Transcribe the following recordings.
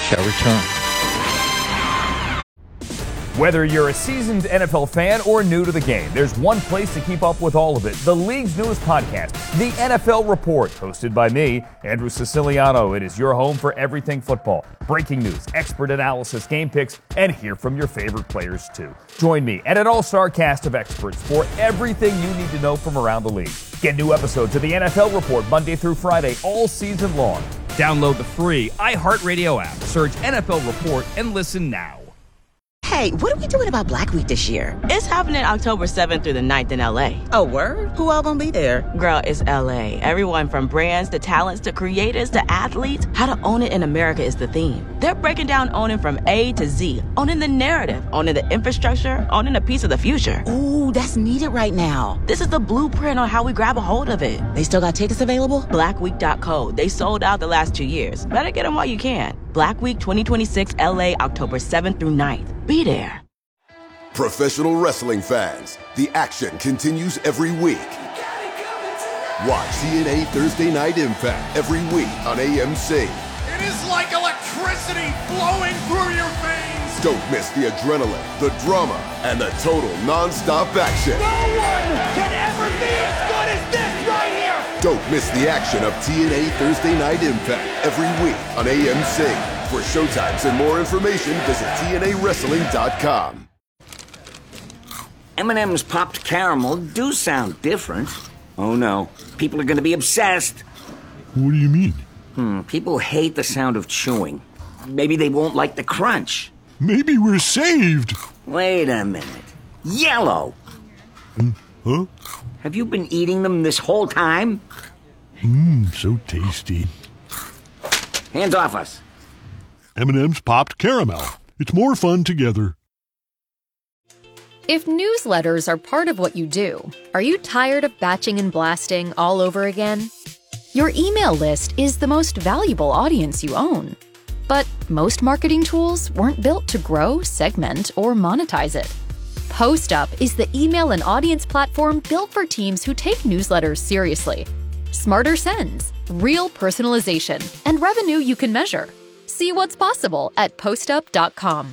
shall return. Whether you're a seasoned NFL fan or new to the game, there's one place to keep up with all of it. The league's newest podcast, The NFL Report, hosted by me, Andrew Siciliano. It is your home for everything football. Breaking news, expert analysis, game picks, and hear from your favorite players, too. Join me and an all-star cast of experts for everything you need to know from around the league. Get new episodes of The NFL Report Monday through Friday all season long. Download the free iHeartRadio app, search NFL Report, and listen now. Hey, what are we doing about Black Week this year? It's happening October 7th through the 9th in L.A. Oh, word? Who all gonna be there? Girl, it's L.A. Everyone from brands to talents to creators to athletes. How to own it in America is the theme. They're breaking down owning from A to Z, owning the narrative, owning the infrastructure, owning a piece of the future. Ooh, that's needed right now. This is the blueprint on how we grab a hold of it. They still got tickets available? Blackweek.co. They sold out the last 2 years. Better get them while you can. Black Week 2026 LA, October 7th through 9th. Be there. Professional wrestling fans, the action continues every week. Watch TNA Thursday Night Impact every week on AMC. It is like electricity flowing through your veins. Don't miss the adrenaline, the drama, and the total non-stop action. No one can ever be as good as this right here. Don't miss the action of TNA Thursday Night Impact every week on AMC. For showtimes and more information, visit TNAWrestling.com. M&M's popped caramel do sound different. Oh no, people are going to be obsessed. What do you mean? People hate the sound of chewing. Maybe they won't like the crunch. Maybe we're saved. Wait a minute. Yellow! Huh? Have you been eating them this whole time? So tasty. Hands off us. M&M's popped caramel. It's more fun together. If newsletters are part of what you do, are you tired of batching and blasting all over again? Your email list is the most valuable audience you own. But most marketing tools weren't built to grow, segment, or monetize it. PostUp is the email and audience platform built for teams who take newsletters seriously. Smarter sends, real personalization, and revenue you can measure. See what's possible at postup.com.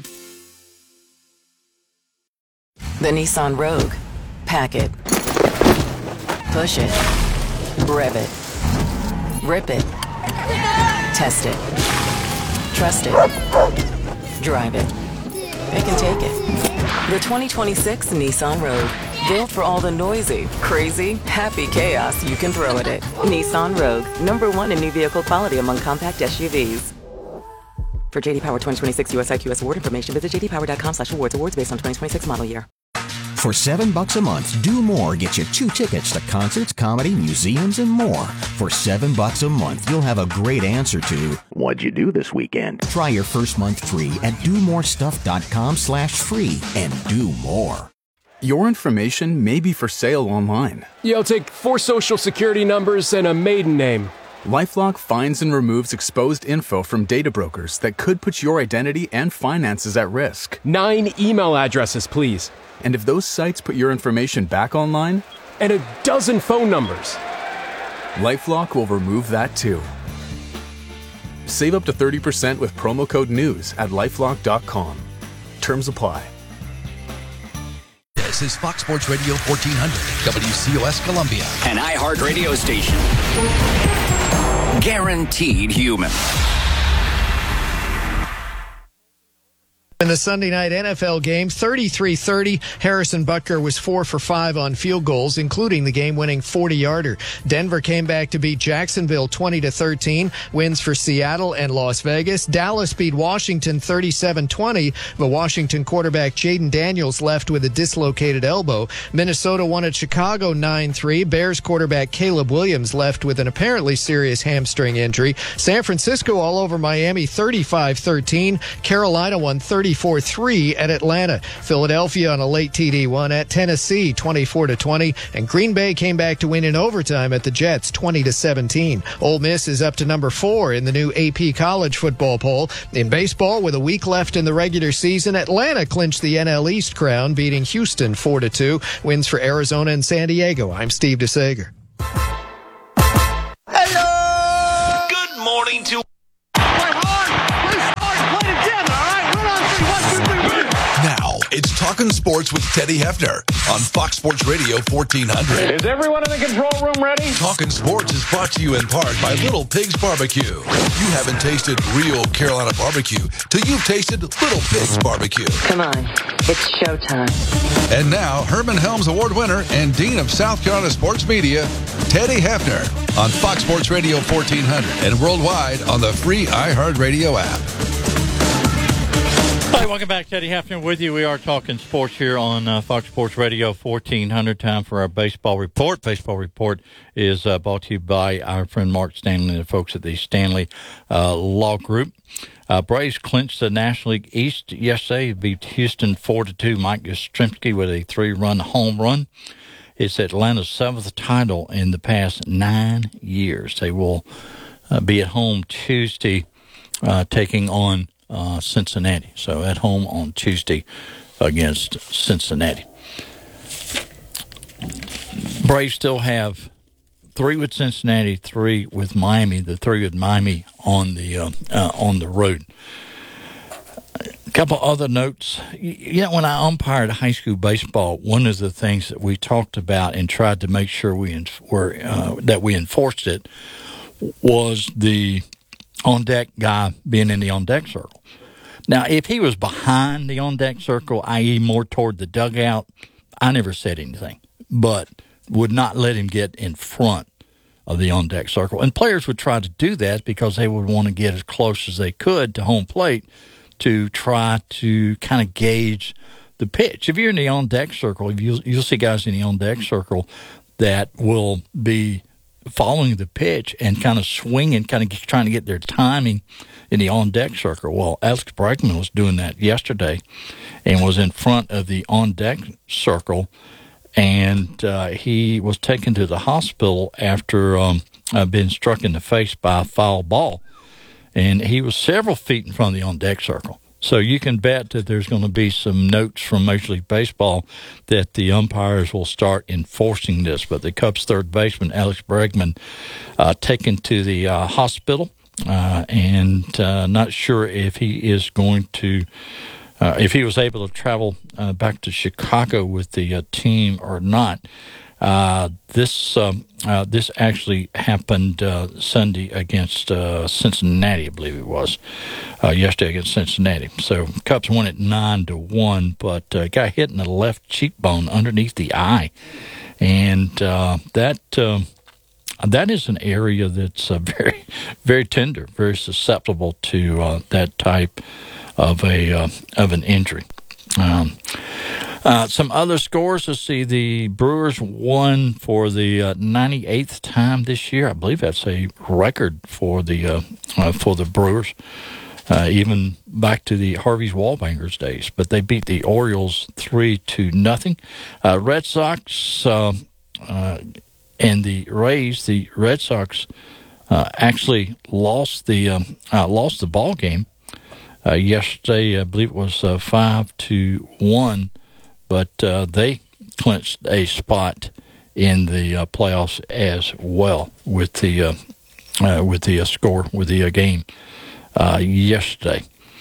The Nissan Rogue. Pack it. Push it. Rev it. Rip it. Test it. Trust it. Drive it. It can take it. The 2026 Nissan Rogue. Built for all the noisy, crazy, happy chaos you can throw at it. Nissan Rogue. #1 in new vehicle quality among compact SUVs. For JD Power 2026 US IQS award information, visit jdpower.com/awards. Awards based on 2026 model year. For $7 a month, Do More gets you 2 tickets to concerts, comedy, museums, and more. For $7 a month, you'll have a great answer to what'd you do this weekend? Try your first month free at domorestuff.com/free and do more. Your information may be for sale online. You'll take 4 social security numbers and a maiden name. LifeLock finds and removes exposed info from data brokers that could put your identity and finances at risk. 9 email addresses, please. And if those sites put your information back online? And a dozen phone numbers. LifeLock will remove that too. Save up to 30% with promo code NEWS at LifeLock.com. Terms apply. This is Fox Sports Radio 1400, WCOS Columbia. An iHeart radio station. Guaranteed human. In the Sunday night NFL game, 33-30, Harrison Butker was 4 for 5 on field goals, including the game-winning 40-yarder. Denver came back to beat Jacksonville 20-13, wins for Seattle and Las Vegas. Dallas beat Washington 37-20, but Washington quarterback Jaden Daniels left with a dislocated elbow. Minnesota won at Chicago 9-3. Bears quarterback Caleb Williams left with an apparently serious hamstring injury. San Francisco all over Miami 35-13. Carolina won 34-3 at Atlanta. Philadelphia on a late TD won at Tennessee 24-20, and Green Bay came back to win in overtime at the Jets 20-17. Ole Miss is up to number 4 in the new AP college football poll. In baseball, with a week left in the regular season, Atlanta clinched the NL East crown, beating Houston 4-2. Wins for Arizona and San Diego. I'm Steve DeSager. Hello! Good morning to... Play hard! Play smart! Talking Sports with Teddy Hefner on Fox Sports Radio 1400. Is everyone in the control room ready? Talking Sports is brought to you in part by Little Pigs Barbecue. You haven't tasted real Carolina barbecue till you've tasted Little Pigs Barbecue. Come on, it's showtime. And now, Herman Helms Award winner and Dean of South Carolina Sports Media, Teddy Hefner on Fox Sports Radio 1400 and worldwide on the free iHeartRadio app. Hi, welcome back. Teddy Hefner with you. We are talking sports here on Fox Sports Radio 1400. Time for our baseball report. Baseball report is brought to you by our friend Mark Stanley and the folks at the Stanley Law Group. Braves clinched the National League East yesterday. Beat Houston 4-2. Mike Yastrzemski with a 3-run home run. It's Atlanta's 7th title in the past 9 years. They will be at home Tuesday taking on Cincinnati. So at home on Tuesday against Cincinnati. Braves still have 3 with Cincinnati, 3 with Miami. The 3 with Miami on the road. A couple other notes. You know, when I umpired high school baseball, one of the things that we talked about and tried to make sure that we enforced it was the on-deck guy being in the on-deck circle. Now, if he was behind the on-deck circle, i.e. more toward the dugout, I never said anything, but would not let him get in front of the on-deck circle. And players would try to do that because they would want to get as close as they could to home plate to try to kind of gauge the pitch. If you're in the on-deck circle, you'll see guys in the on-deck circle that will be following the pitch and kind of swinging, kind of trying to get their timing in the on-deck circle. Well, Alex Bregman was doing that yesterday and was in front of the on-deck circle, and he was taken to the hospital after being struck in the face by a foul ball. And he was several feet in front of the on-deck circle. So you can bet that there's going to be some notes from Major League Baseball that the umpires will start enforcing this. But the Cubs' third baseman, Alex Bregman, taken to the hospital, and not sure if he is going to, if he was able to travel back to Chicago with the team or not. This actually happened Sunday against Cincinnati, I believe it was, yesterday against Cincinnati. So Cubs won it 9-1, but got hit in the left cheekbone underneath the eye, and that is an area that's very, very tender, very susceptible to that type of an injury. Some other scores. Let's see. The Brewers won for the 98th time this year. I believe that's a record for the Brewers, even back to the Harvey's Wallbangers days. But they beat the Orioles 3-0. Red Sox and the Rays. The Red Sox actually lost the ball game yesterday. I believe it was 5-1. But they clinched a spot in the playoffs as well with the game yesterday.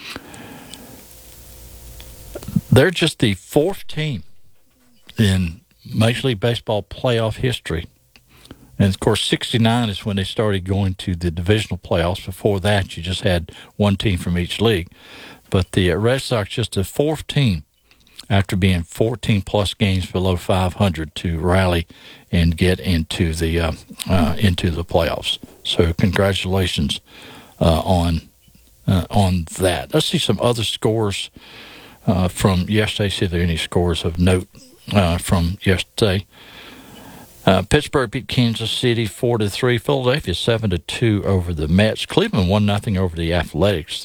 They're just the 4th team in Major League Baseball playoff history. And, of course, 1969 is when they started going to the divisional playoffs. Before that, you just had one team from each league. But the Red Sox, just the 4th team after being 14-plus games below 500 to rally and get into the playoffs. So congratulations on that. Let's see some other scores from yesterday. See if there are any scores of note from yesterday. Pittsburgh beat Kansas City 4-3. Philadelphia 7-2 over the Mets. Cleveland 1-0 over the Athletics.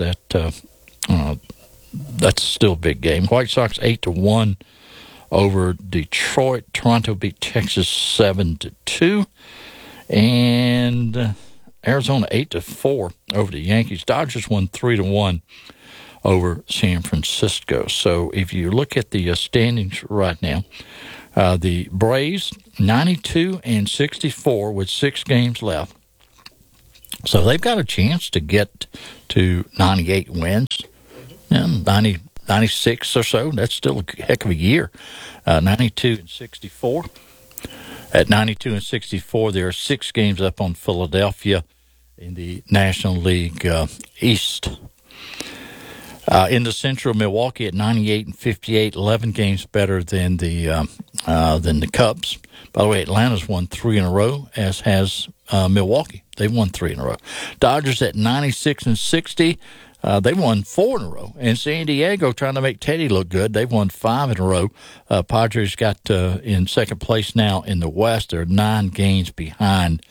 That's still a big game. White Sox 8-1 over Detroit. Toronto beat Texas 7-2, and Arizona 8-4 over the Yankees. Dodgers won 3-1 over San Francisco. So if you look at the standings right now, the Braves 92-64 with 6 games left. So they've got a chance to get to 98 wins. Yeah, 90 96 or so. That's still a heck of a year. 92-64. At 92-64, there are 6 games up on Philadelphia in the National League East. In the Central, Milwaukee at 98-58, 11 games better than the Cubs. By the way, Atlanta's won 3 in a row, as has Milwaukee. They've won 3 in a row. Dodgers at 96-60. They won 4 in a row. And San Diego, trying to make Teddy look good, they've won 5 in a row. Padres got in second place now in the West. They're 9 games behind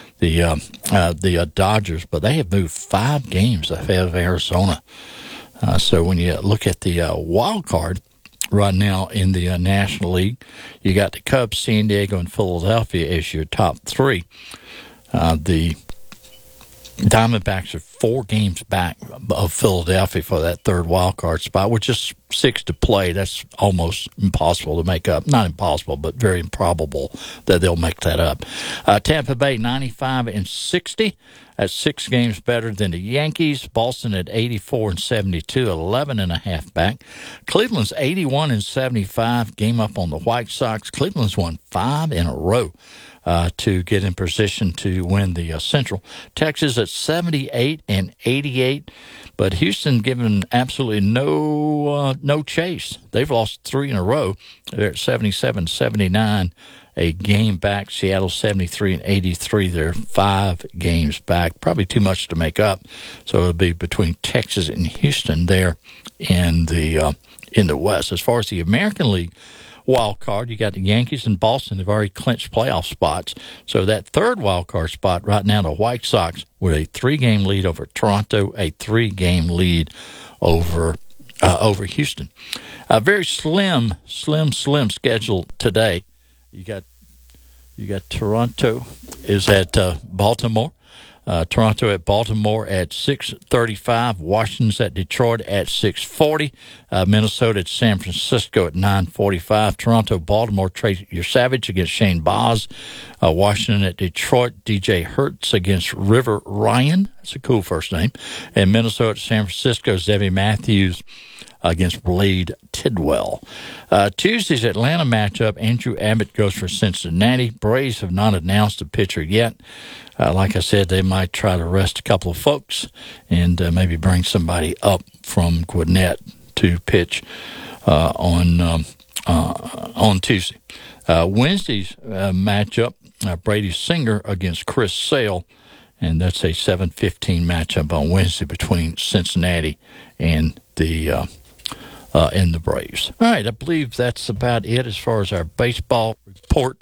the Dodgers, but they have moved 5 games ahead of Arizona. So when you look at the wild card right now in the National League, you got the Cubs, San Diego, and Philadelphia as your top 3. The Diamondbacks are 4 games back of Philadelphia for that third wild card spot, with just 6 to play. That's almost impossible to make up. Not impossible, but very improbable that they'll make that up. Tampa Bay 95-60. That's 6 games better than the Yankees. Boston at 84-72, 11.5 back. Cleveland's 81-75, game up on the White Sox. Cleveland's won 5 in a row to get in position to win the Central. Texas at 78-88, but Houston given absolutely no chase. They've lost 3 in a row. They're at 77-79. A game back. Seattle 73-83. They're 5 games back. Probably too much to make up. So it'll be between Texas and Houston there in the West. As far as the American League wild card, you got the Yankees and Boston. They've already clinched playoff spots. So that third wild card spot right now, the White Sox with a 3-game lead over Toronto, a 3-game lead over Houston. A very slim schedule today. You got Toronto is at Baltimore. Toronto at Baltimore at 6:35. Washington's at Detroit at 6:40. Minnesota at San Francisco at 9:45. Toronto, Baltimore, Tracy Savage against Shane Baz. Washington at Detroit, DJ Hertz against River Ryan. That's a cool first name. And Minnesota at San Francisco, Zebby Matthews against Blade Tidwell. Tuesday's Atlanta matchup, Andrew Abbott goes for Cincinnati. Braves have not announced a pitcher yet. Like I said, they might try to rest a couple of folks and maybe bring somebody up from Gwinnett to pitch on Tuesday. Wednesday's matchup, Brady Singer against Chris Sale, and that's a 7:15 matchup on Wednesday between Cincinnati and the Braves. All right, I believe that's about it as far as our baseball report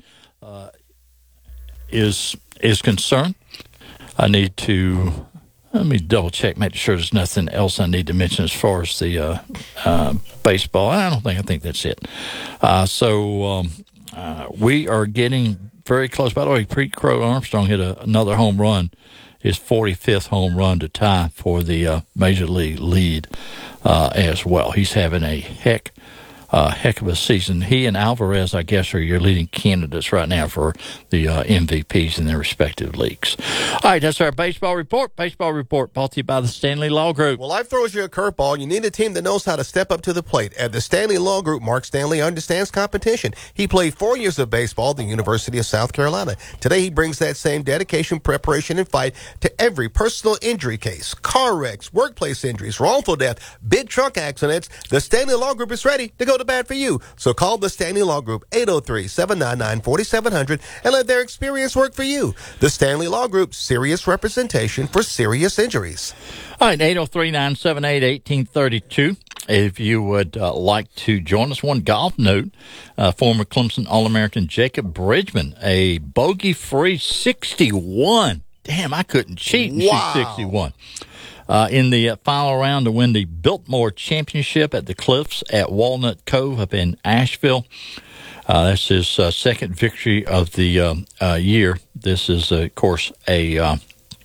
is concerned. Let me double check, make sure there's nothing else I need to mention as far as the baseball. I think that's it. So we are getting very close. By the way, Pete Crow Armstrong hit another home run, his 45th home run to tie for the Major League lead as well. He's having a heck of a season. He and Alvarez, I guess, are your leading candidates right now for the MVPs in their respective leagues. All right, that's our baseball report. Baseball report brought to you by the Stanley Law Group. Well, life throws you a curveball. You need a team that knows how to step up to the plate. At the Stanley Law Group, Mark Stanley understands competition. He played 4 years of baseball at the University of South Carolina. Today, he brings that same dedication, preparation, and fight to every personal injury case, car wrecks, workplace injuries, wrongful death, big truck accidents. The Stanley Law Group is ready to go to bat for you. So call the Stanley Law Group, 803-799-4700, and let their experience work for you. The Stanley Law Group, serious representation for serious injuries. All right, 803-978-1832. If you would like to join us, one golf note, former Clemson All-American Jacob Bridgman, a bogey-free 61. Damn, I couldn't cheat and shoot 61. In the final round to win the Biltmore Championship at the Cliffs at Walnut Cove up in Asheville. That's his second victory of the year. This is, of course, what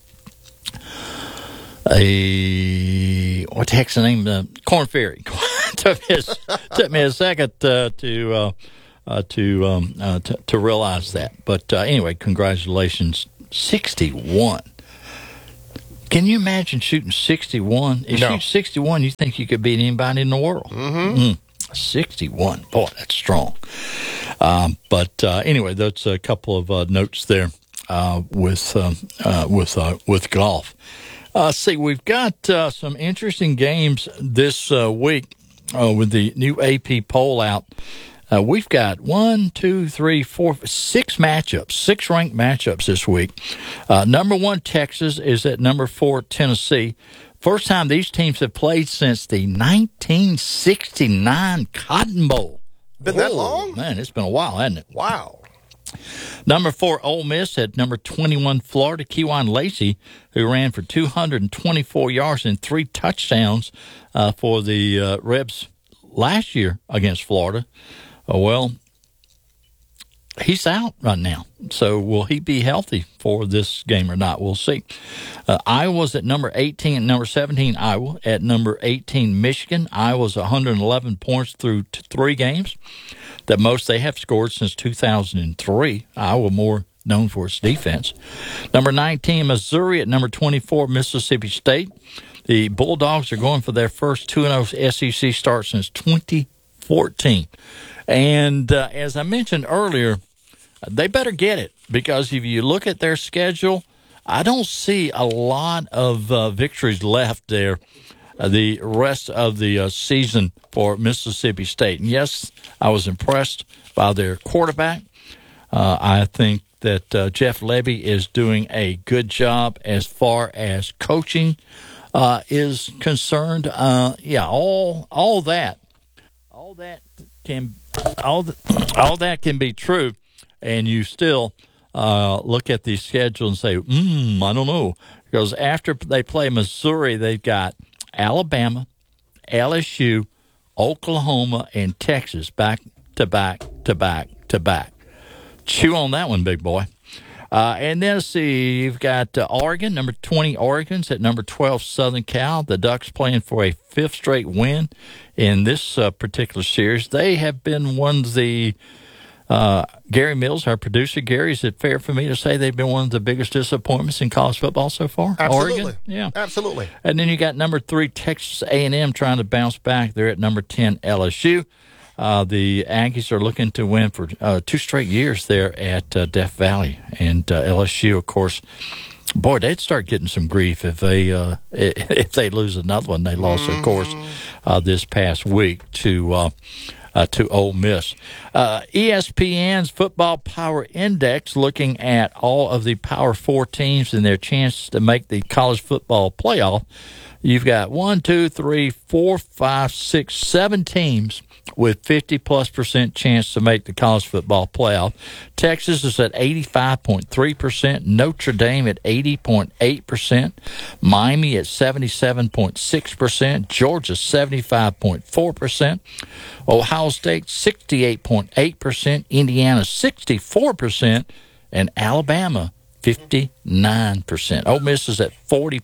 the heck's the name? Corn Ferry. took me a second to realize that. But anyway, congratulations, 61. Can you imagine shooting 61? If you shoot 61, you think you could beat anybody in the world. 61. Boy, that's strong. But anyway, that's a couple of notes there with golf. See, we've got some interesting games this week with the new AP poll out. We've got 6 matchups, 6 ranked matchups this week. Number 1, Texas is at number 4, Tennessee. First time these teams have played since the 1969 Cotton Bowl. Been that long? Man, it's been a while, hasn't it? Wow. Number 4, Ole Miss at number 21, Florida. Kewan Lacey, who ran for 224 yards and 3 touchdowns for the Rebs last year against Florida. Well, he's out right now. So will he be healthy for this game or not? We'll see. Iowa's at number 18 and number 17, Iowa. At number 18, Michigan. Iowa's 111 points through 3 games. The most they have scored since 2003. Iowa more known for its defense. Number 19, Missouri. At number 24, Mississippi State. The Bulldogs are going for their first 2-0 SEC start since 2014. And as I mentioned earlier, they better get it, because if you look at their schedule, I don't see a lot of victories left there the rest of the season for Mississippi State. And yes, I was impressed by their quarterback. I think that Jeff Lebby is doing a good job as far as coaching is concerned. All that can be true, and you still look at the schedule and say, I don't know, because after they play Missouri, they've got Alabama, LSU, Oklahoma, and Texas back to back to back to back. Chew on that one, big boy. And then, let's see, you've got Oregon, number 20, Oregon's at number 12, Southern Cal. The Ducks playing for a 5th straight win in this particular series. They have been one of the, Gary Mills, our producer. Gary, is it fair for me to say they've been one of the biggest disappointments in college football so far? Absolutely. Oregon? Yeah. Absolutely. And then you got number 3, Texas A&M, trying to bounce back. They're at number 10, LSU. The Aggies are looking to win for 2 straight years there at Death Valley. And LSU, of course, boy, they'd start getting some grief if they lose another one. They lost, of course, this past week to Ole Miss. ESPN's Football Power Index, looking at all of the Power 4 teams and their chances to make the college football playoff. You've got 7 teams with 50+% chance to make the college football playoff. Texas is at 85.3%, Notre Dame at 80.8%, Miami at 77.6%, Georgia 75.4%, Ohio State 68.8%, Indiana 64%, and Alabama 59%. Ole Miss is at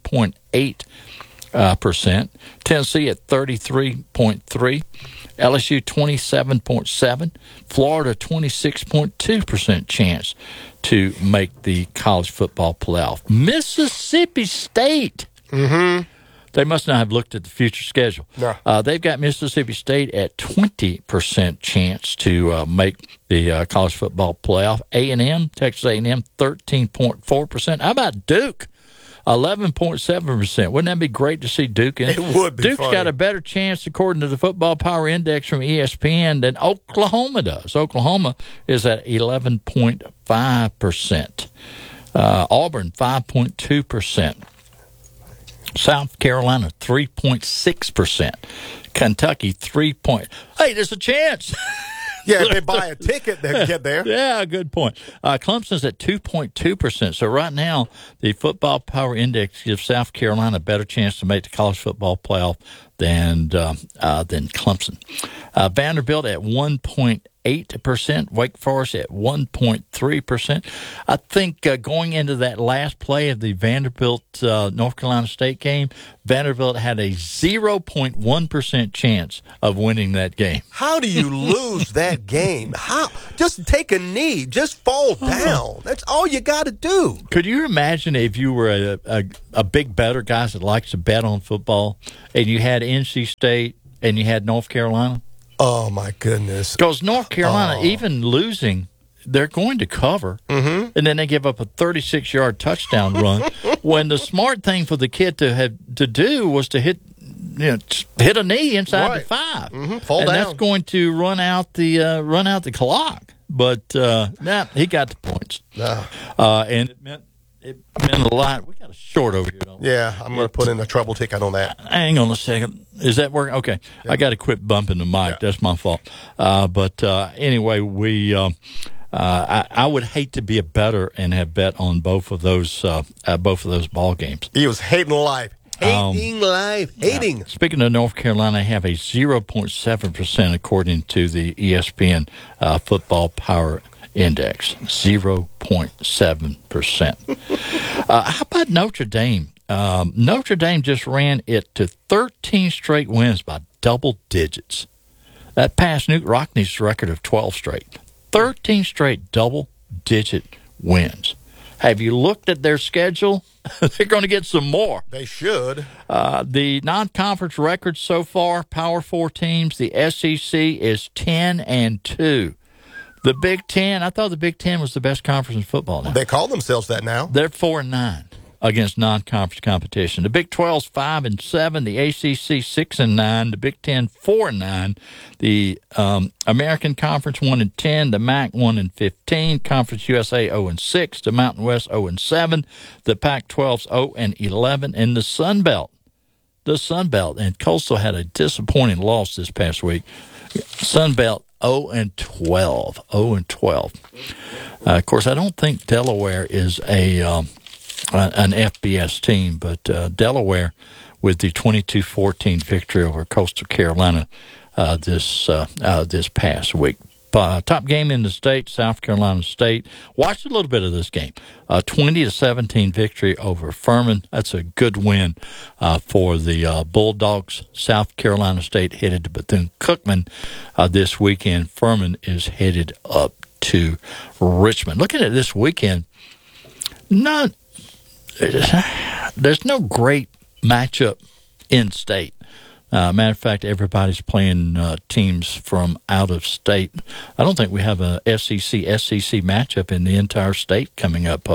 40.8%, Tennessee at 33.3%, LSU 27.7%, Florida 26.2% chance to make the college football playoff. Mississippi State. They must not have looked at the future schedule. No. They've got Mississippi State at 20% chance to make the college football playoff. A&M, Texas A&M, 13.4%. How about Duke? 11.7%. Wouldn't that be great to see Duke in? It would be. Duke's funny. got a better chance, according to the Football Power Index from ESPN, than Oklahoma does. Oklahoma is at 11.5%. Auburn, 5.2%. South Carolina, 3.6%. Kentucky, 3. Hey, there's a chance. Yeah, if they buy a ticket, they'll get there. Yeah, good point. Clemson's at 2.2%. So right now, the Football Power Index gives South Carolina a better chance to make the college football playoff than Clemson. Vanderbilt at 1.8%. 1.8%. Wake Forest at 1.3%. I think going into that last play of the Vanderbilt North Carolina State game, Vanderbilt had a 0.1% chance of winning that game. How do you lose that game? How? Just take a knee. Just fall down. That's all you got to do. Could you imagine if you were a big bettor, guys that likes to bet on football, and you had NC State and you had North Carolina? Oh, my goodness. Because North Carolina, even losing, they're going to cover, and then they give up a 36-yard touchdown run. When the smart thing for the kid to do was to hit a knee inside the 5, fall and down. that's going to run out the clock. But he got the points, and it meant a lot. We got a short over here, don't we? Yeah, I'm going to put in a trouble ticket on that. Hang on a second. Is that working? Okay. Yeah. I got to quit bumping the mic. Yeah. That's my fault. But anyway, I would hate to be a bettor and have bet on both of those ball games. He was hating life. Hating. Speaking of North Carolina, they have a 0.7% according to the ESPN Football Power Index. 0.7%. How about Notre Dame? Notre Dame just ran it to 13 straight wins by double digits. That passed Newt Rockne's record of 12 straight. 13 straight double-digit wins. Have you looked at their schedule? They're going to get some more. They should. The non-conference records so far, Power 4 teams, the SEC is 10-2. The Big Ten, I thought the Big Ten was the best conference in football now. They call themselves that now. They're 4-9 against non-conference competition. The Big 12's 5-7, the ACC 6-9, the Big Ten 4-9, the American Conference 1-10, the MAC 1-15, Conference USA 0-6, the Mountain West 0-7, the Pac-12's 0-11, and the Sun Belt. And Coastal had a disappointing loss this past week. Sun Belt 0-12. 0-12. Of course, I don't think Delaware is an FBS team, but Delaware with the 22-14 victory over Coastal Carolina this past week. Top game in the state, South Carolina State. Watched a little bit of this game. 20-17 victory over Furman. That's a good win for the Bulldogs. South Carolina State headed to Bethune-Cookman this weekend. Furman is headed up to Richmond. Looking at this weekend, there's no great matchup in state. Matter of fact, everybody's playing teams from out of state. I don't think we have a SEC matchup in the entire state coming up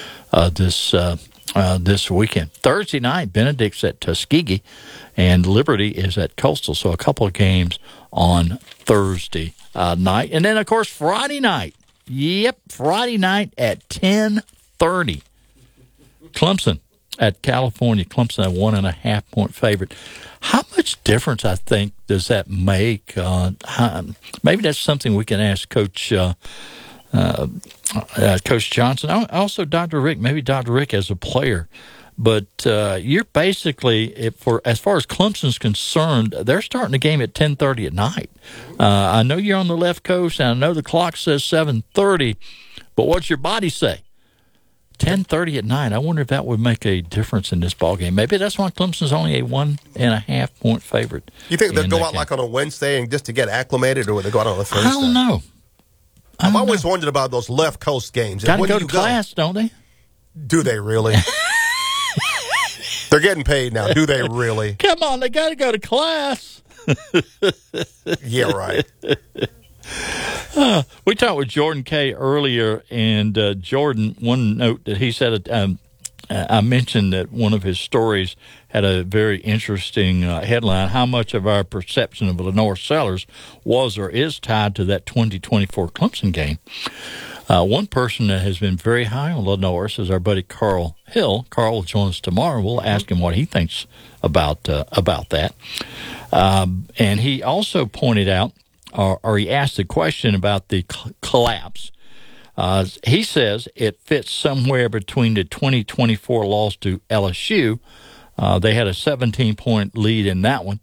this weekend. Thursday night, Benedict's at Tuskegee, and Liberty is at Coastal. So a couple of games on Thursday night. And then, of course, Friday night. Yep, Friday night at 10:30. Clemson at California. Clemson, a 1.5-point favorite. How much difference, I think, does that make? Maybe that's something we can ask Coach Johnson. Also, Dr. Rick, maybe Dr. Rick as a player. But you're basically, as far as Clemson's concerned, they're starting the game at 10:30 at night. I know you're on the left coast, and I know the clock says 7:30, but what's your body say? 10:30 at night. I wonder if that would make a difference in this ballgame. Maybe that's why Clemson's only a 1.5-point favorite. You think they'll go out like on a Wednesday and just to get acclimated, or would they go out on a Thursday? I don't know. I've always wondered about those left coast games. Got to go to class, don't they? Do they really? They're getting paid now. Do they really? Come on, they got to go to class. Yeah, right. We talked with Jordan Kay earlier, and Jordan, one note that he said, I mentioned that one of his stories had a very interesting headline, how much of our perception of Lenore Sellers was or is tied to that 2024 Clemson game. One person that has been very high on Lenore is our buddy Carl Hill. Carl will join us tomorrow. We'll ask him what he thinks about that. And he also pointed out, or he asked a question about the collapse. He says it fits somewhere between the 2024 loss to LSU. They had a 17-point lead in that one,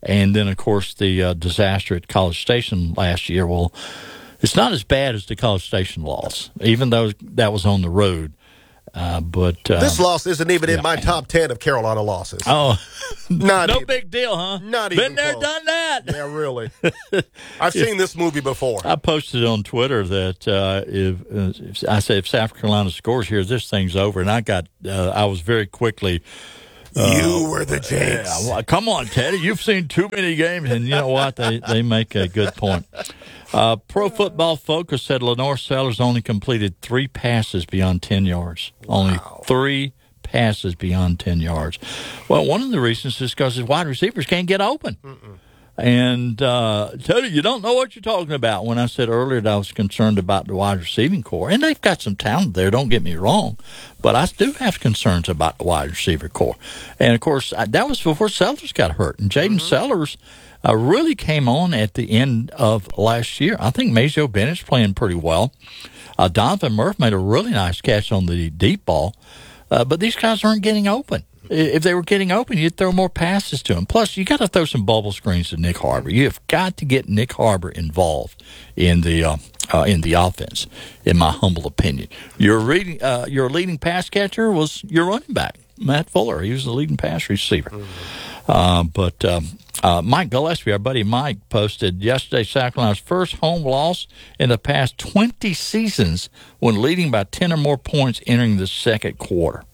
And then, of course, the disaster at College Station last year. Well, it's not as bad as the College Station loss, even though that was on the road. But this loss isn't even in my top 10 of Carolina losses. Oh, not no even. Big deal, huh? Not Been even there, close. done that. Yeah, really. I've seen this movie before. I posted on Twitter that if South Carolina scores here, this thing's over. And I was very quickly. You were the jinx. Come on, Teddy. You've seen too many games, and you know what? They make a good point. Pro Football Focus said Lenore Sellers only completed 3 passes beyond 10 yards. Wow. Only 3 passes beyond 10 yards. Well, one of the reasons is because his wide receivers can't get open. And Teddy, you don't know what you're talking about. When I said earlier that I was concerned about the wide receiving core, and they've got some talent there, don't get me wrong, but I do have concerns about the wide receiver core. And, of course, that was before Sellers got hurt. And Jaden Sellers really came on at the end of last year. I think Mazio Bennett's playing pretty well. Donovan Murphy made a really nice catch on the deep ball, but these guys aren't getting open. If they were getting open, you'd throw more passes to them. Plus, you got to throw some bubble screens to Nick Harbor. You've got to get Nick Harbor involved in the offense, in my humble opinion. Your leading pass catcher was your running back, Matt Fuller. He was the leading pass receiver. But Mike Gillespie, our buddy Mike, posted yesterday South Carolina's first home loss in the past 20 seasons when leading by 10 or more points entering the second quarter.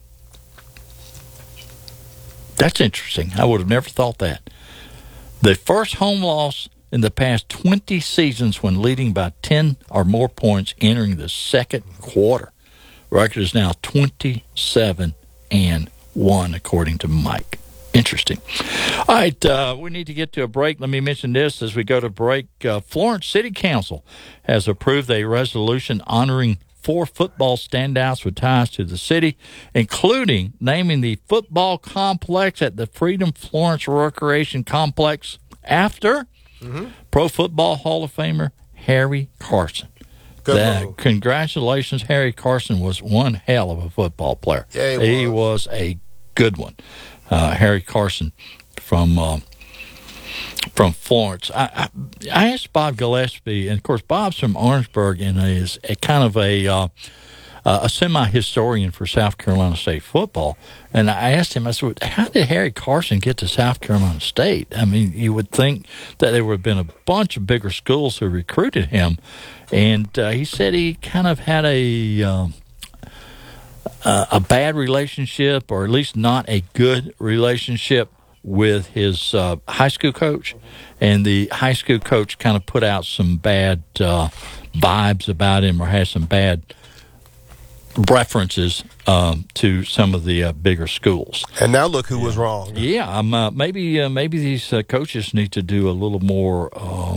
That's interesting. I would have never thought that. The first home loss in the past 20 seasons when leading by 10 or more points entering the second quarter. Record is now 27-1, according to Mike. Interesting. All right, we need to get to a break. Let me mention this as we go to break. Florence City Council has approved a resolution honoring 4 football standouts with ties to the city, including naming the football complex at the Freedom Florence Recreation Complex after Pro Football Hall of Famer Harry Carson. Congratulations, Harry Carson was one hell of a football player. Yeah, he was a good one. Harry Carson from Florence. I asked Bob Gillespie, and of course Bob's from Orangeburg and is a kind of a semi-historian for South Carolina State football. And I asked him, I said, how did Harry Carson get to South Carolina State? I mean, you would think that there would have been a bunch of bigger schools who recruited him. And he said he kind of had a bad relationship, or at least not a good relationship, with his high school coach, and the high school coach kind of put out some bad vibes about him, or had some bad references to some of the bigger schools. And now look who was wrong. Yeah, maybe these coaches need to do a little more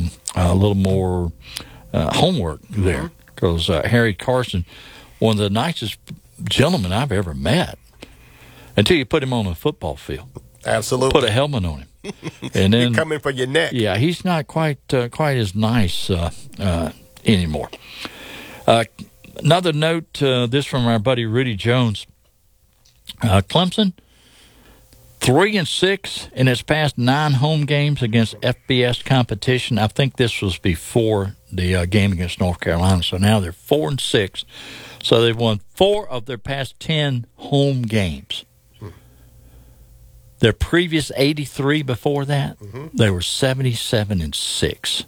homework there, because Harry Carson, one of the nicest gentlemen I've ever met, until you put him on a football field. Absolutely. Put a helmet on him. And then you're coming for your neck. Yeah, he's not quite as nice anymore. Another note, this from our buddy Rudy Jones. Clemson, 3-6 in its past 9 home games against FBS competition. I think this was before the game against North Carolina. So now they're 4-6. So they've won 4 of their past 10 home games. Their previous 83 before that, they were 77-6.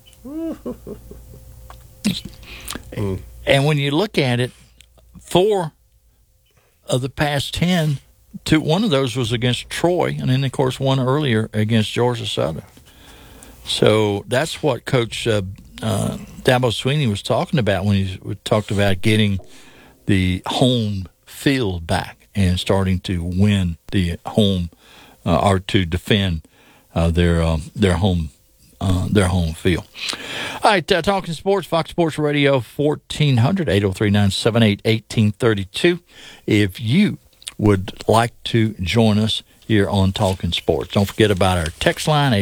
And when you look at it, 4 of the past 10, one of those was against Troy, and then, of course, one earlier against Georgia Southern. So that's what Coach Dabo Swinney was talking about when he talked about getting the home field back and starting to win the home or to defend their home field. All right, talking sports, Fox Sports Radio 1400, 803-978-1832. If you would like to join us here on Talking Sports, don't forget about our text line,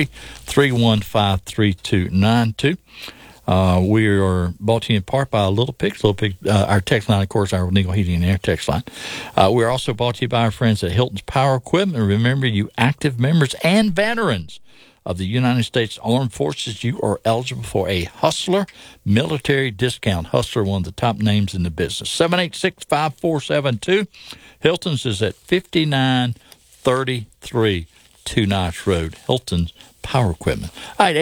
803-315-3292. We are brought to you in part by Little Pigs. Our text line, of course, our Eagle Heating and Air text line. We're also brought to you by our friends at Hilton's Power Equipment. Remember, you active members and veterans of the United States Armed Forces, you are eligible for a Hustler military discount. Hustler, one of the top names in the business. 786-5472. Hilton's is at 5933 Two Notch Road. Hilton's Power Equipment. All right,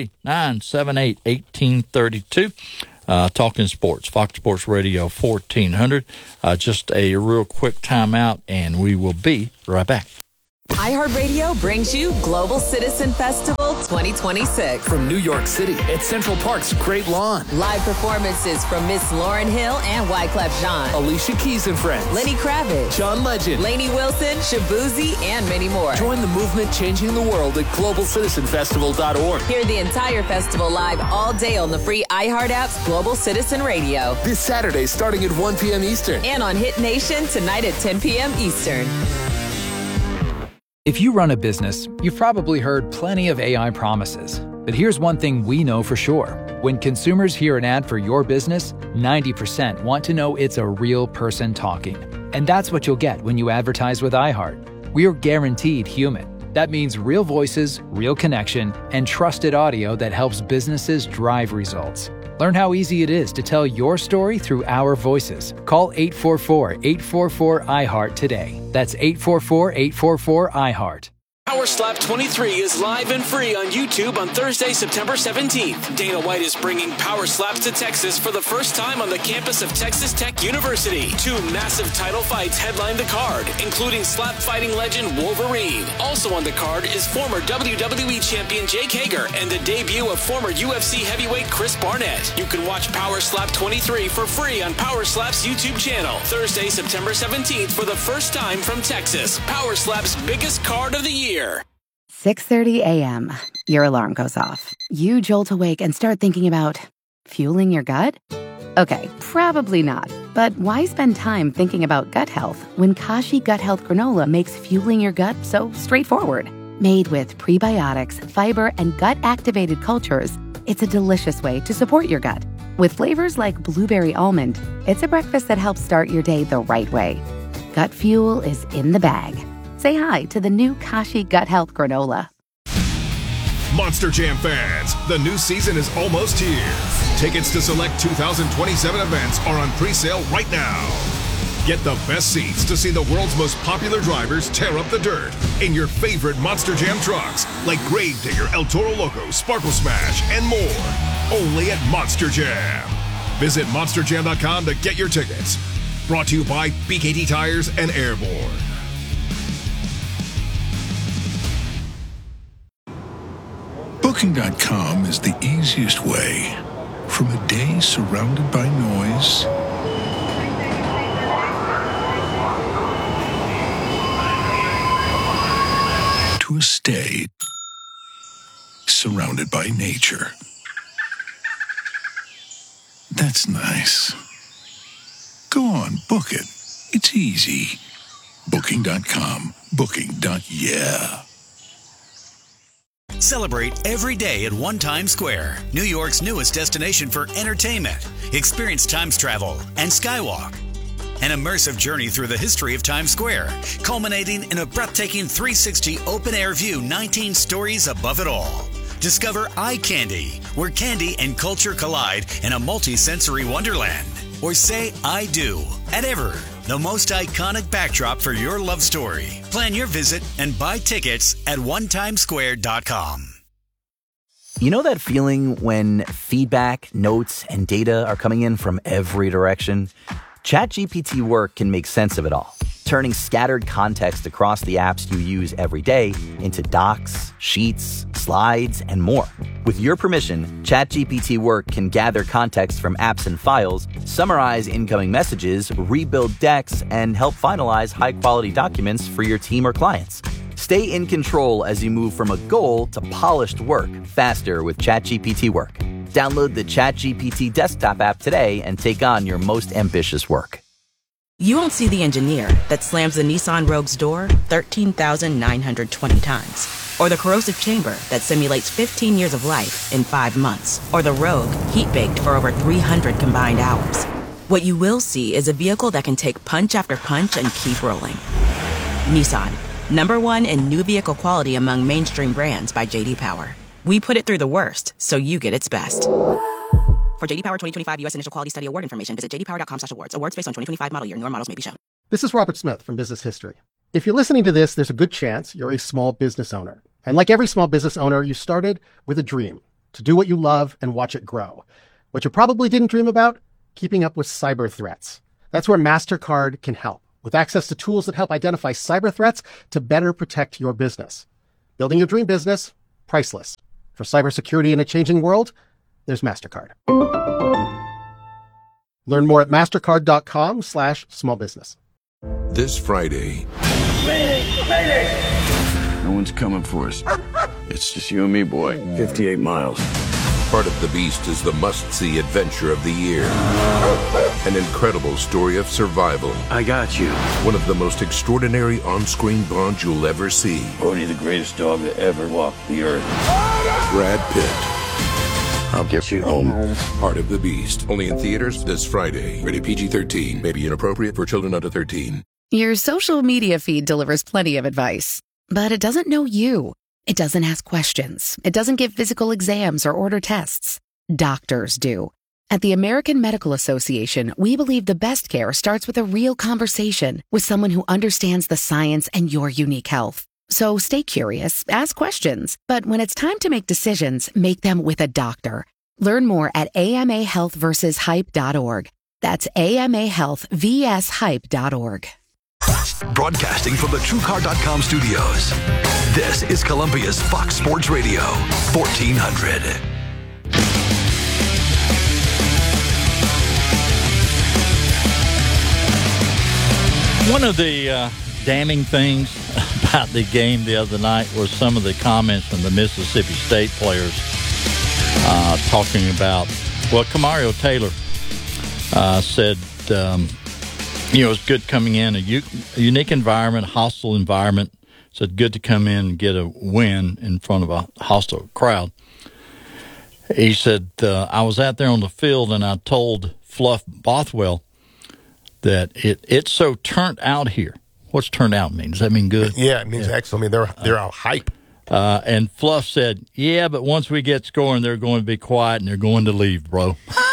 803-978-1832. Talking Sports, Fox Sports Radio 1400. Just a real quick timeout, and we will be right back. iHeartRadio brings you Global Citizen Festival 2026. From New York City at Central Park's Great Lawn. Live performances from Miss Lauryn Hill and Wyclef Jean. Alicia Keys and Friends. Lenny Kravitz. John Legend. Lainey Wilson, Shabuzi, and many more. Join the movement changing the world at globalcitizenfestival.org. Hear the entire festival live all day on the free iHeart app's Global Citizen Radio. This Saturday starting at 1 p.m. Eastern. And on Hit Nation tonight at 10 p.m. Eastern. If you run a business, you've probably heard plenty of AI promises. But here's one thing we know for sure. When consumers hear an ad for your business, 90% want to know it's a real person talking. And that's what you'll get when you advertise with iHeart. We're guaranteed human. That means real voices, real connection, and trusted audio that helps businesses drive results. Learn how easy it is to tell your story through our voices. Call 844-844-iHeart today. That's 844-844-iHeart. Power Slap 23 is live and free on YouTube on Thursday, September 17th. Dana White is bringing Power Slaps to Texas for the first time on the campus of Texas Tech University. 2 massive title fights headline the card, including slap fighting legend Wolverine. Also on the card is former WWE champion Jake Hager and the debut of former UFC heavyweight Chris Barnett. You can watch Power Slap 23 for free on Power Slap's YouTube channel. Thursday, September 17th for the first time from Texas. Power Slap's biggest card of the year. 6:30 a.m. Your alarm goes off. You jolt awake and start thinking about fueling your gut? Okay, probably not. But why spend time thinking about gut health when Kashi Gut Health Granola makes fueling your gut so straightforward? Made with prebiotics, fiber, and gut-activated cultures, it's a delicious way to support your gut. With flavors like blueberry almond, it's a breakfast that helps start your day the right way. Gut fuel is in the bag. Say hi to the new Kashi Gut Health Granola. Monster Jam fans, the new season is almost here. Tickets to select 2027 events are on pre-sale right now. Get the best seats to see the world's most popular drivers tear up the dirt in your favorite Monster Jam trucks like Gravedigger, El Toro Loco, Sparkle Smash, and more. Only at Monster Jam. Visit monsterjam.com to get your tickets. Brought to you by BKT Tires and Airborne. Booking.com is the easiest way from a day surrounded by noise to a stay surrounded by nature. That's nice. Go on, book it. It's easy. Booking.com. Booking.yeah. Celebrate every day at One Times Square, New York's newest destination for entertainment. Experience Times Travel and Skywalk. An immersive journey through the history of Times Square, culminating in a breathtaking 360 open-air view 19 stories above it all. Discover Eye Candy, where candy and culture collide in a multi-sensory wonderland. Or say I do at Ever, the most iconic backdrop for your love story. Plan your visit and buy tickets at onetimesquare.com. You know that feeling when feedback, notes, and data are coming in from every direction? ChatGPT Work can make sense of it all, turning scattered context across the apps you use every day into docs, sheets, slides, and more. With your permission, ChatGPT Work can gather context from apps and files, summarize incoming messages, rebuild decks, and help finalize high-quality documents for your team or clients. Stay in control as you move from a goal to polished work faster with ChatGPT Work. Download the ChatGPT desktop app today and take on your most ambitious work. You won't see the engineer that slams the Nissan Rogue's door 13,920 times. Or the corrosive chamber that simulates 15 years of life in 5 months. Or the Rogue heat-baked for over 300 combined hours. What you will see is a vehicle that can take punch after punch and keep rolling. Nissan, #1 in new vehicle quality among mainstream brands by J.D. Power. We put it through the worst, so you get its best. For J.D. Power 2025 U.S. Initial Quality Study Award information, visit jdpower.com/awards. Awards based on 2025 model year. Newer models may be shown. This is Robert Smith from Business History. If you're listening to this, there's a good chance you're a small business owner. And like every small business owner, you started with a dream to do what you love and watch it grow. What you probably didn't dream about, keeping up with cyber threats. That's where MasterCard can help, with access to tools that help identify cyber threats to better protect your business. Building your dream business, priceless. For cybersecurity in a changing world, there's MasterCard. Learn more at mastercard.com/smallbusiness. This Friday. No one's coming for us. It's just you and me, boy. 58 miles. Part of the Beast is the must-see adventure of the year. An incredible story of survival. I got you. One of the most extraordinary on-screen bonds you'll ever see. Bodhi, the greatest dog that ever walked the earth. Brad Pitt. I'll get you home. Part of the Beast. Only in theaters this Friday. Rated PG-13. May be inappropriate for children under 13. Your social media feed delivers plenty of advice, but it doesn't know you. It doesn't ask questions. It doesn't give physical exams or order tests. Doctors do. At the American Medical Association, we believe the best care starts with a real conversation with someone who understands the science and your unique health. So stay curious, ask questions, but when it's time to make decisions, make them with a doctor. Learn more at amahealthversushype.org. That's amahealthvshype.org. Broadcasting from the TrueCar.com studios. This is Columbia's Fox Sports Radio, 1400. One of the damning things about the game the other night was some of the comments from the Mississippi State players talking about, well, Kamario Taylor said, it's good coming in, a unique environment, hostile environment. So it's good to come in and get a win in front of a hostile crowd. He said, I was out there on the field and I told Fluff Bothwell that it so turned out here. What's turned out mean? Does that mean good? Yeah, it means excellent. I mean, they're all hype. And Fluff said, yeah, but once we get scoring, they're going to be quiet and they're going to leave, bro.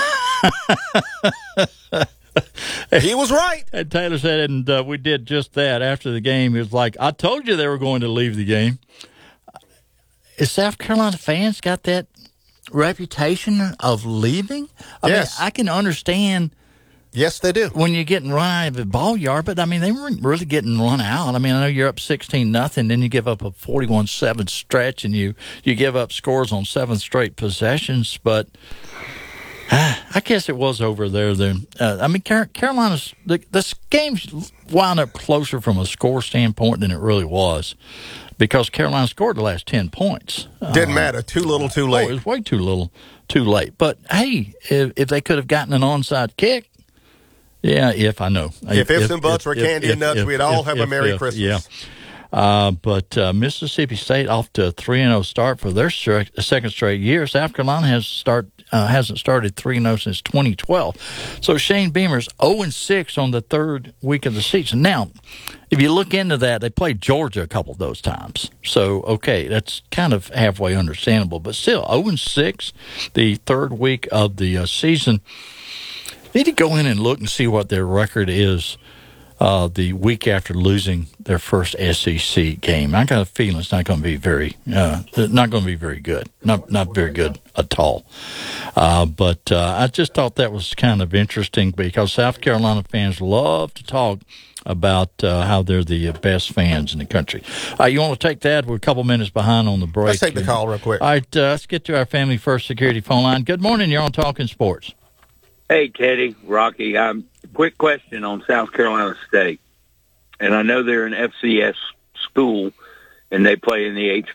He was right. And Taylor said, and we did just that after the game. He was like, I told you they were going to leave the game. Is South Carolina fans got that reputation of leaving? I mean, I can understand. Yes, they do. When you're getting run out of the ball yard, but I mean, they weren't really getting run out. I mean, I know you're up 16-0, then you give up a 41-7 stretch, and you give up scores on 7 straight possessions, but I guess it was over there then. I mean, Carolina's this game's wound up closer from a score standpoint than it really was, because Carolina scored the last 10 points. Didn't matter. Too little, too late. It was way too little, too late. But hey, if they could have gotten an onside kick, if I know. If ifs and buts were candy and nuts, we'd all have a Merry Christmas. Yeah. But Mississippi State off to a 3-0 start for their second straight year. South Carolina hasn't started 3-0 since 2012. So Shane Beamer's 0-6 on the third week of the season. Now, if you look into that, they played Georgia a couple of those times. So, okay, that's kind of halfway understandable. But still, 0-6 the third week of the season. Need to go in and look and see what their record is the week after losing their first SEC game. I got a feeling it's not going to be very good. Not very good at all. But I just thought that was kind of interesting, because South Carolina fans love to talk about how they're the best fans in the country. You want to take that? We're a couple minutes behind on the break. Let's take the call real quick. All right, let's get to our Family First Security phone line. Good morning. You're on Talking Sports. Hey, Teddy, Rocky. Quick question on South Carolina State. And I know they're an FCS school, and they play in the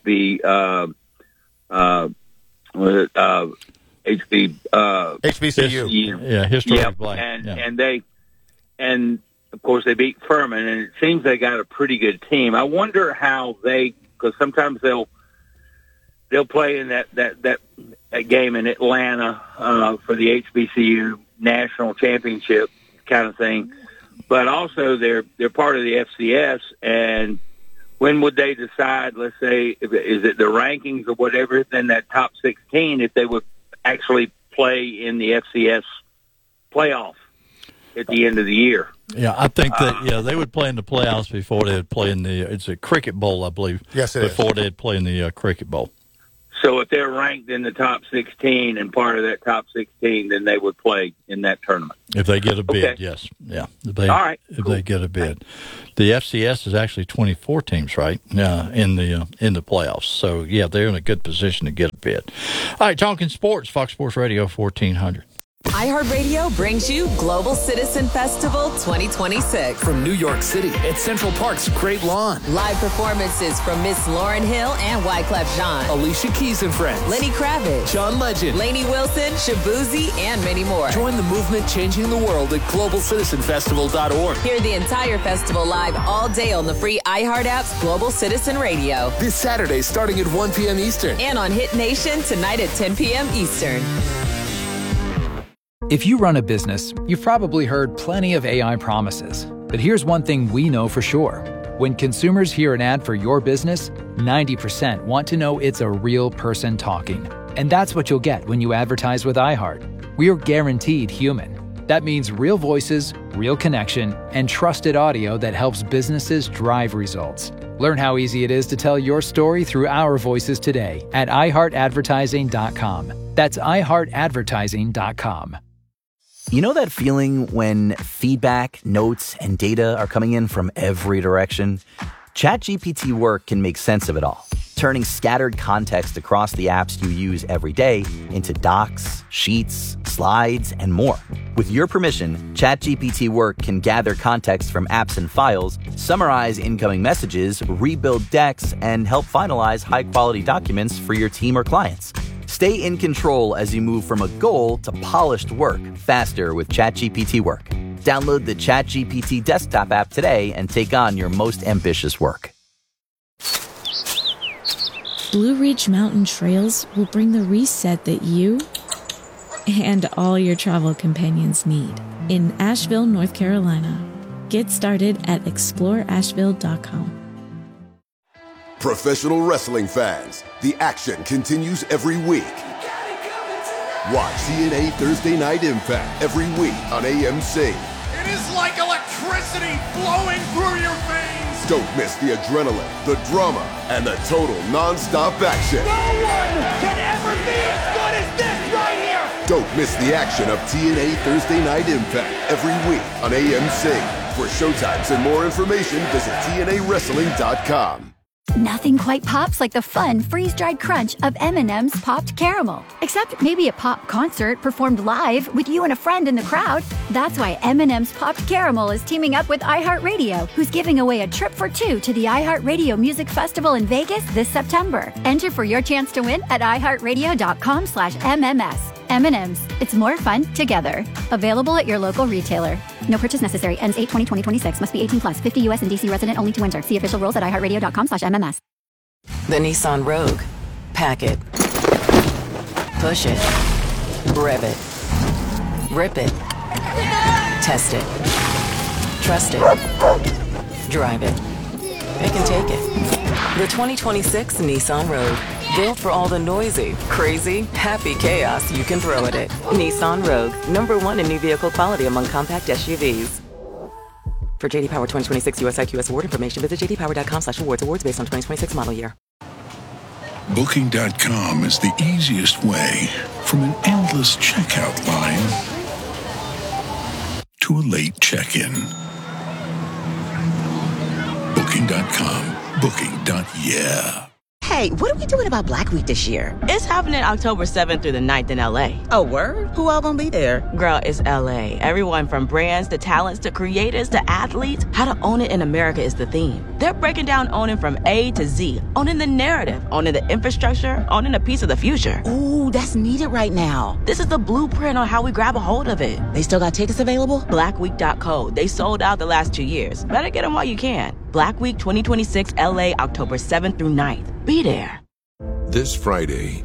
HBCU. Yeah, history of black. And of course they beat Furman, and it seems they got a pretty good team. I wonder how because sometimes they'll play in that game in Atlanta for the HBCU national championship kind of thing, but also they're part of the FCS, and when would they decide, let's say, is it the rankings or whatever, then that top 16, if they would actually play in the FCS playoff at the end of the year? Yeah, I think that, they would play in the playoffs before they'd play in it's a cricket bowl, I believe. Yes, it is. Before they'd play in the cricket bowl. So if they're ranked in the top 16 and part of that top 16, then they would play in that tournament. If they get a bid, Okay. yes. Yeah. All right. If they get a bid. The FCS is actually 24 teams, right, in the playoffs. So, yeah, they're in a good position to get a bid. All right, talking sports, Fox Sports Radio 1400. iHeartRadio brings you Global Citizen Festival 2026. From New York City at Central Park's Great Lawn. Live performances from Miss Lauryn Hill and Wyclef Jean. Alicia Keys and Friends. Lenny Kravitz. John Legend. Lainey Wilson, Shabuzi, and many more. Join the movement changing the world at globalcitizenfestival.org. Hear the entire festival live all day on the free iHeart app's Global Citizen Radio. This Saturday starting at 1 p.m. Eastern. And on Hit Nation tonight at 10 p.m. Eastern. If you run a business, you've probably heard plenty of AI promises. But here's one thing we know for sure. When consumers hear an ad for your business, 90% want to know it's a real person talking. And that's what you'll get when you advertise with iHeart. We're guaranteed human. That means real voices, real connection, and trusted audio that helps businesses drive results. Learn how easy it is to tell your story through our voices today at iHeartAdvertising.com. That's iHeartAdvertising.com. You know that feeling when feedback, notes, and data are coming in from every direction? ChatGPT Work can make sense of it all, turning scattered context across the apps you use every day into docs, sheets, slides, and more. With your permission, ChatGPT Work can gather context from apps and files, summarize incoming messages, rebuild decks, and help finalize high-quality documents for your team or clients. Stay in control as you move from a goal to polished work faster with ChatGPT Work. Download the ChatGPT desktop app today and take on your most ambitious work. Blue Ridge Mountain Trails will bring the reset that you and all your travel companions need in Asheville, North Carolina. Get started at exploreasheville.com. Professional wrestling fans, the action continues every week. Watch TNA Thursday Night Impact every week on AMC. It is like electricity flowing through your veins. Don't miss the adrenaline, the drama, and the total non-stop action. No one can ever be as good as this right here. Don't miss the action of TNA Thursday Night Impact every week on AMC. For showtimes and more information, visit TNAWrestling.com. Nothing quite pops like the fun freeze-dried crunch of M&M's Popped Caramel. Except maybe a pop concert performed live with you and a friend in the crowd. That's why M&M's Popped Caramel is teaming up with iHeartRadio, who's giving away a trip for two to the iHeartRadio Music Festival in Vegas this September. Enter for your chance to win at iHeartRadio.com/MMS. M&M's. It's more fun together. Available at your local retailer. No purchase necessary. Ends 8/20/2026. Must be 18 plus. 50 U.S. and D.C. resident only to enter. See official rules at iHeartRadio.com/MMS. The Nissan Rogue. Pack it. Push it. Rev it. Rip it. Test it. Trust it. Drive it. It can take it. The 2026 Nissan Rogue. Built for all the noisy, crazy, happy chaos you can throw at it. Nissan Rogue. #1 in new vehicle quality among compact SUVs. For JD Power 2026 US IQS award information, visit jdpower.com/awards. Awards based on 2026 model year. Booking.com is the easiest way from an endless checkout line to a late check-in. Booking.com. Booking.yeah. Hey, what are we doing about Black Week this year? It's happening October 7th through the 9th in LA. Oh, word? Who all gonna be there? Girl, it's LA. Everyone from brands to talents to creators to athletes, how to own it in America is the theme. They're breaking down owning from A to Z, owning the narrative, owning the infrastructure, owning a piece of the future. Ooh, that's needed right now. This is the blueprint on how we grab a hold of it. They still got tickets available? Blackweek.co. They sold out the last 2 years. Better get them while you can. Black Week 2026 LA, October 7th through 9th. Be there. This Friday.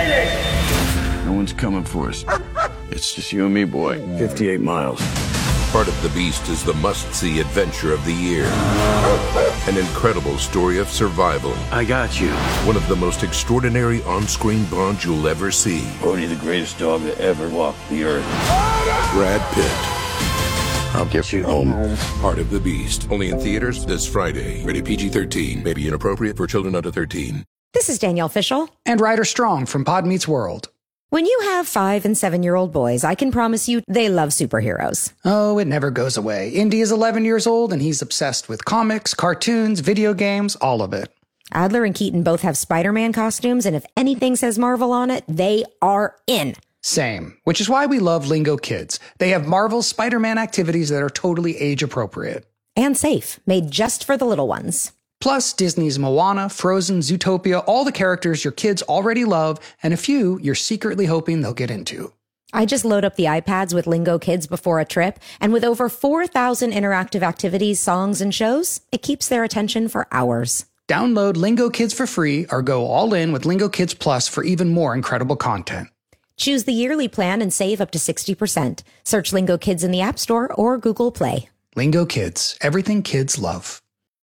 No one's coming for us. It's just you and me, boy. 58 miles. Part of the Beast is the must-see adventure of the year. An incredible story of survival. I got you. One of the most extraordinary on-screen bonds you'll ever see. Bodhi, the greatest dog that ever walked the earth. Brad Pitt. I'll get you home. Part of the Beast. Only in theaters this Friday. Rated PG-13. May be inappropriate for children under 13. This is Danielle Fishel. And Ryder Strong from Pod Meets World. When you have 5- and 7-year-old boys, I can promise you they love superheroes. Oh, it never goes away. Indy is 11 years old, and he's obsessed with comics, cartoons, video games, all of it. Adler and Keaton both have Spider-Man costumes, and if anything says Marvel on it, they are in. Same, which is why we love Lingo Kids. They have Marvel's Spider-Man activities that are totally age-appropriate. And safe, made just for the little ones. Plus, Disney's Moana, Frozen, Zootopia, all the characters your kids already love, and a few you're secretly hoping they'll get into. I just load up the iPads with Lingo Kids before a trip, and with over 4,000 interactive activities, songs, and shows, it keeps their attention for hours. Download Lingo Kids for free or go all in with Lingo Kids Plus for even more incredible content. Choose the yearly plan and save up to 60%. Search Lingo Kids in the App Store or Google Play. Lingo Kids, everything kids love.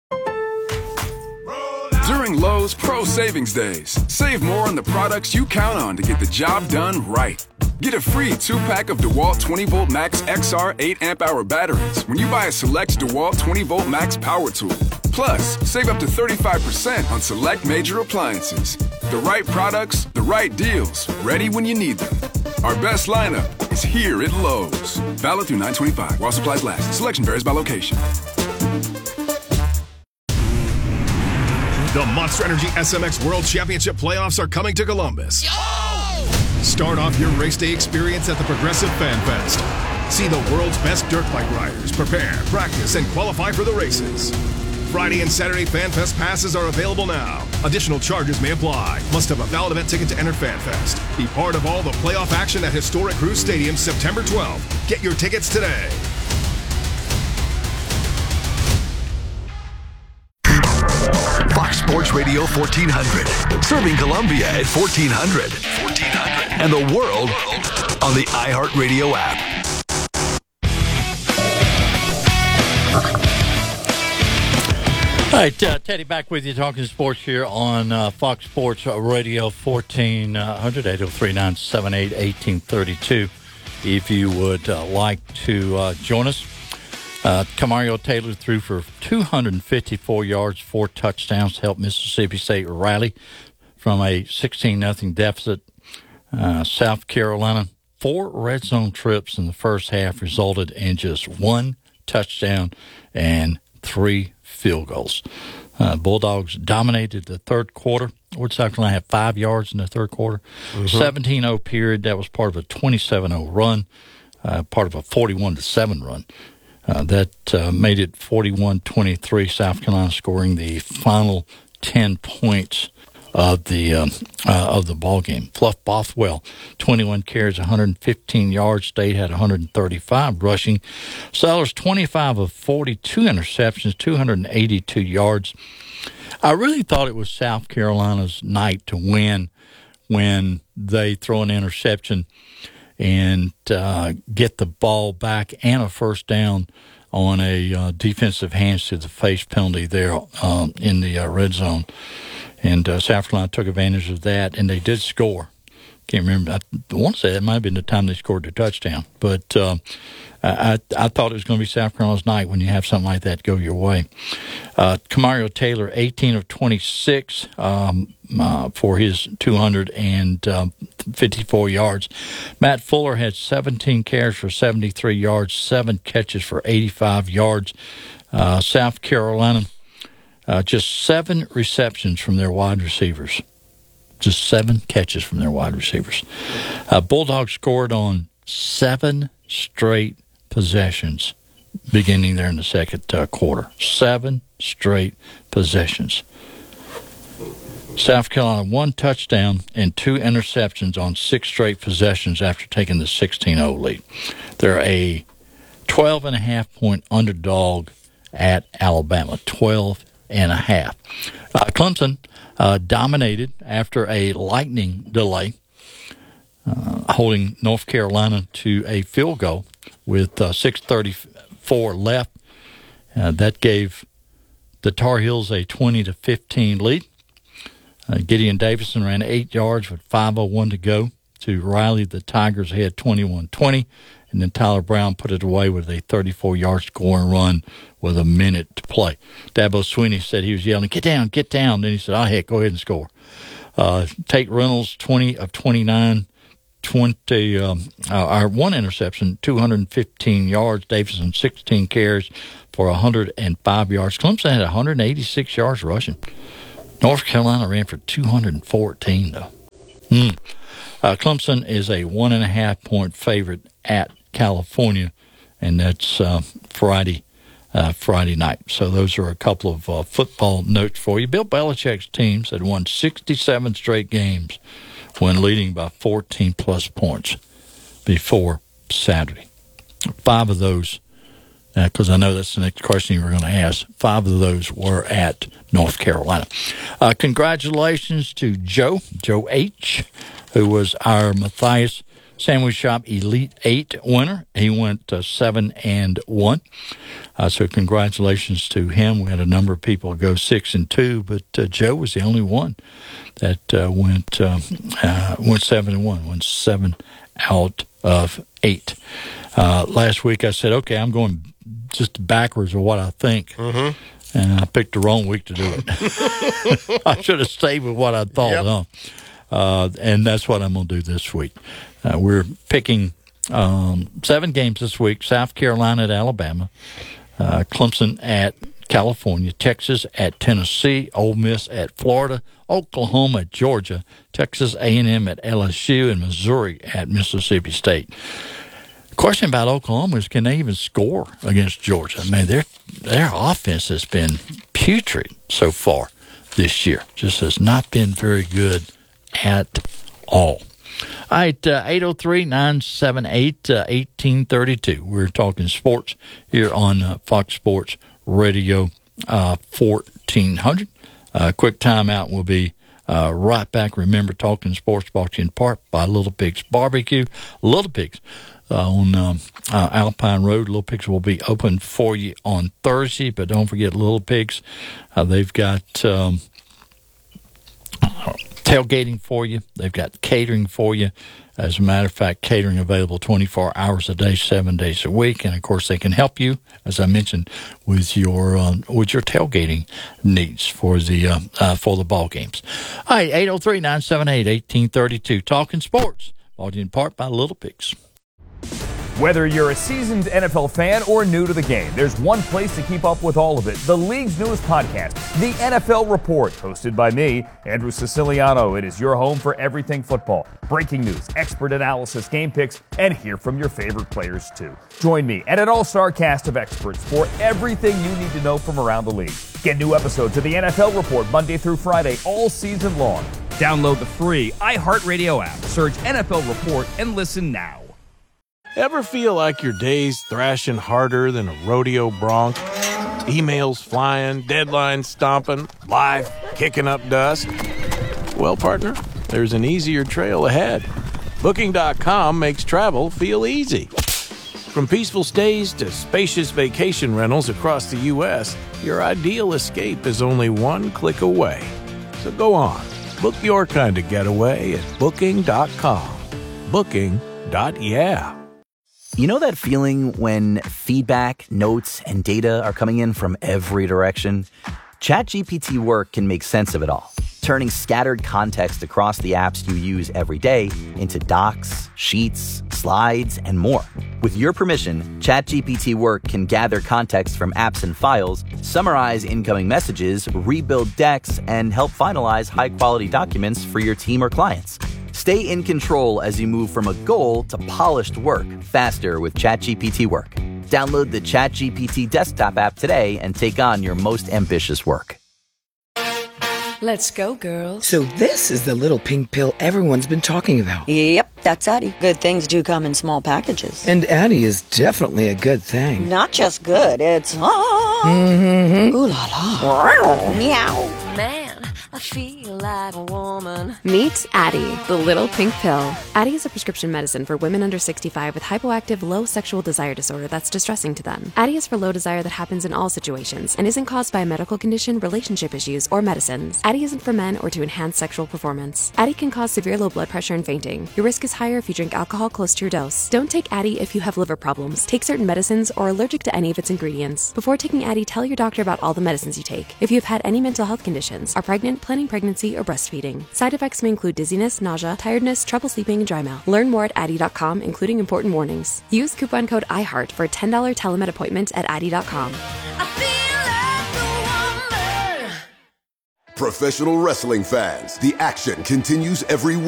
During Lowe's Pro Savings Days, save more on the products you count on to get the job done right. Get a free 2-pack of DeWalt 20-volt Max XR 8-amp-hour batteries when you buy a select DeWalt 20-volt Max power tool. Plus, save up to 35% on select major appliances. The right products, the right deals, ready when you need them. Our best lineup is here at Lowe's. Valid through 9/25 while supplies last. Selection varies by location. The Monster Energy SMX World Championship playoffs are coming to Columbus. Start off your race day experience at the Progressive Fan Fest. See the world's best dirt bike riders prepare, practice, and qualify for the races. Friday and Saturday Fan Fest passes are available now. Additional charges may apply. Must have a valid event ticket to enter Fan Fest. Be part of all the playoff action at historic Cruise Stadium September 12th. Get your tickets today. Fox Sports Radio 1400. Serving Columbia at 1400. And the world on the iHeartRadio app. All right, Teddy back with you talking sports here on Fox Sports Radio 1400, 803-978-1832. If you would like to join us. Camario Taylor threw for 254 yards, 4 touchdowns to help Mississippi State rally from a 16-0 deficit. South Carolina, 4 red zone trips in the first half resulted in just 1 touchdown and 3 field goals. Bulldogs dominated the third quarter. South Carolina had 5 yards in the third quarter. 17-0 period. That was part of a 27-0 run, part of a 41-7 run. That made it 41-23, South Carolina scoring the final 10 points of the ball game. Fluff Bothwell, 21 carries, 115 yards. State had 135 rushing. Sellers, 25 of 42 interceptions, 282 yards. I really thought it was South Carolina's night to win when they throw an interception and get the ball back and a first down on a defensive hands to the face penalty there in the red zone. And South Carolina took advantage of that, and they did score. Can't remember. I want to say that might have been the time they scored their touchdown. But I thought it was going to be South Carolina's night when you have something like that go your way. Camario Taylor, 18 of 26 for his 254 yards. Matt Fuller had 17 carries for 73 yards, 7 catches for 85 yards. South Carolina, just 7 receptions from their wide receivers. Just 7 catches from their wide receivers. Bulldogs scored on 7 straight possessions beginning there in the second quarter. 7 straight possessions. South Carolina 1 touchdown and 2 interceptions on 6 straight possessions after taking the 16-0 lead. They're a 12.5-point underdog at Alabama. 12.5. Clemson dominated after a lightning delay, holding North Carolina to a field goal, with 6:34 left. That gave the Tar Heels a 20-15 lead. Gideon Davison ran 8 yards with 5:01 to go to Riley. The Tigers ahead 21-20. And then Tyler Brown put it away with a 34-yard scoring run with a minute to play. Dabo Swinney said he was yelling, "Get down, get down." Then he said, "Oh, heck, go ahead and score." Tate Reynolds, 20 of 29, our one interception, 215 yards. Davison, 16 carries for 105 yards. Clemson had 186 yards rushing. North Carolina ran for 214, though. Clemson is a 1.5-point favorite at California, and that's Friday night. So those are a couple of football notes for you. Bill Belichick's teams had won 67 straight games when leading by 14-plus points before Saturday. 5 of those, because I know that's the next question you were going to ask, 5 of those were at North Carolina. Congratulations to Joe H., who was our Matthias Sandwich Shop Elite 8 winner. He went 7-1. So congratulations to him. We had a number of people go 6-2, but Joe was the only one that went 7-1. Went 7 out of 8. Last week I said, okay, I'm going just backwards of what I think. Mm-hmm. And I picked the wrong week to do it. I should have stayed with what I thought. Yep. And that's what I'm going to do this week. We're picking 7 games this week: South Carolina at Alabama, Clemson at California, Texas at Tennessee, Ole Miss at Florida, Oklahoma at Georgia, Texas A&M at LSU, and Missouri at Mississippi State. The question about Oklahoma is, can they even score against Georgia? I mean, their offense has been putrid so far this year. Just has not been very good at all. All right, 803-978-1832. We're talking sports here on Fox Sports Radio 1400. Quick timeout. We'll be right back. Remember, talking sports brought to you in part by Little Pigs Barbecue. Little Pigs on Alpine Road. Little Pigs will be open for you on Thursday, but don't forget Little Pigs. They've got tailgating for you. They've got catering for you. As a matter of fact, catering available 24 hours a day, 7 days a week. And, of course, they can help you, as I mentioned, with your tailgating needs for the ball games. All right, 803-978-1832. Talking sports, brought in part by Little Pigs. Whether you're a seasoned NFL fan or new to the game, there's one place to keep up with all of it. The league's newest podcast, The NFL Report, hosted by me, Andrew Siciliano. It is your home for everything football. Breaking news, expert analysis, game picks, and hear from your favorite players, too. Join me and an all-star cast of experts for everything you need to know from around the league. Get new episodes of The NFL Report Monday through Friday all season long. Download the free iHeartRadio app. Search NFL Report and listen now. Ever feel like your day's thrashing harder than a rodeo bronc? Emails flying, deadlines stomping, life kicking up dust? Well, partner, there's an easier trail ahead. Booking.com makes travel feel easy. From peaceful stays to spacious vacation rentals across the U.S., your ideal escape is only one click away. So go on, book your kind of getaway at Booking.com. Booking.yeah. You know that feeling when feedback, notes, and data are coming in from every direction? ChatGPT Work can make sense of it all, turning scattered context across the apps you use every day into docs, sheets, slides, and more. With your permission, ChatGPT Work can gather context from apps and files, summarize incoming messages, rebuild decks, and help finalize high-quality documents for your team or clients. Stay in control as you move from a goal to polished work faster with ChatGPT Work. Download the ChatGPT desktop app today and take on your most ambitious work. Let's go, girls. So this is the little pink pill everyone's been talking about. Yep, that's Addie. Good things do come in small packages. And Addie is definitely a good thing. Not just good, it's... Mm-hmm. Ooh la la. Meow. Man, I feel like a woman. Meet Addie, the little pink pill. Addie is a prescription medicine for women under 65 with hypoactive low sexual desire disorder that's distressing to them. Addie is for low desire that happens in all situations and isn't caused by a medical condition, relationship issues, or medicines. Addie isn't for men or to enhance sexual performance. Addie can cause severe low blood pressure and fainting. Your risk is higher if you drink alcohol close to your dose. Don't take Addie if you have liver problems, take certain medicines, or are allergic to any of its ingredients. Before taking Addie, tell your doctor about all the medicines you take. If you have had any mental health conditions, are pregnant, planning pregnancy, or breastfeeding. Side effects may include dizziness, nausea, tiredness, trouble sleeping, and dry mouth. Learn more at Addie.com, including important warnings. Use coupon code IHEART for a $10 telemed appointment at Addie.com. Professional wrestling fans, the action continues every week.